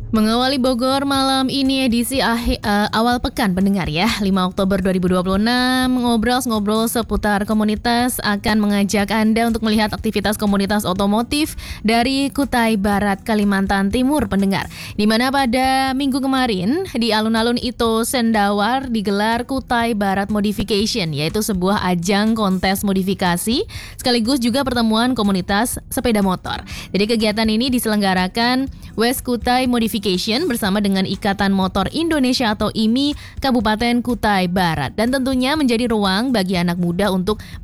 Mengawali Bogor malam ini edisi awal pekan pendengar ya 5 Oktober 2026 ngobrol seputar komunitas akan mengajak Anda untuk melihat aktivitas komunitas otomotif dari Kutai Barat Kalimantan Timur pendengar, di mana pada minggu kemarin di alun-alun Ito Sendawar digelar Kutai Barat Modification, yaitu sebuah ajang kontes modifikasi sekaligus juga pertemuan komunitas sepeda motor. Jadi kegiatan ini diselenggarakan West Kutai Modification bersama dengan Ikatan Motor Indonesia atau IMI Kabupaten Kutai Barat, dan tentunya menjadi ruang bagi anak muda untuk